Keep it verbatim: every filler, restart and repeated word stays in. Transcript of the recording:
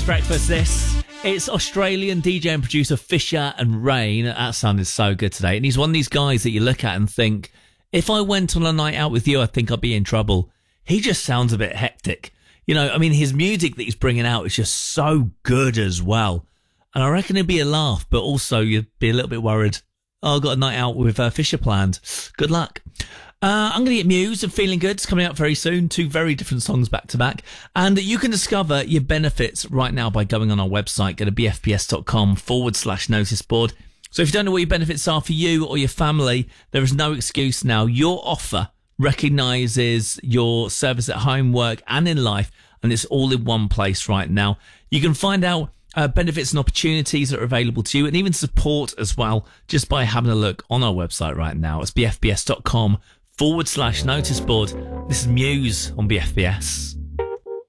Breakfast, this. It's Australian D J and producer Fisher and Rain. That sounded so good today. And he's one of these guys that you look at and think, if I went on a night out with you, I think I'd be in trouble. He just sounds a bit hectic. You know, I mean, his music that he's bringing out is just so good as well. And I reckon it'd be a laugh, but also you'd be a little bit worried. Oh, I've got a night out with uh, Fisher planned. Good luck. Uh, I'm going to get Muse and Feeling Good. It's coming out very soon. Two very different songs back to back. And you can discover your benefits right now by going on our website. Go to bfps.com forward slash notice board. So if you don't know what your benefits are for you or your family, there is no excuse now. Your offer recognises your service at home, work and in life. And it's all in one place right now. You can find out Uh, benefits and opportunities that are available to you, and even support as well, just by having a look on our website right now. It's bfps.com forward slash notice board. This is Muse on B F B S.